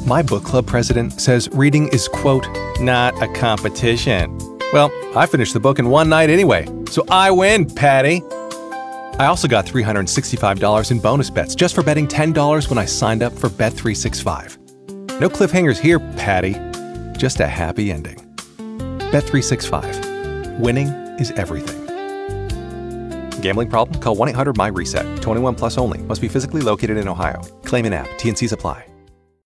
My book club president says reading is, quote, not a competition. Well, I finished the book in one night anyway, so I win, Patty. I also got $365 in bonus bets just for betting $10 when I signed up for Bet365. No cliffhangers here, Patty. Just a happy ending. Bet365. Winning is everything. Gambling problem? Call 1-800-MY-RESET. 21 plus only. Must be physically located in Ohio. Claim in app. T&Cs apply.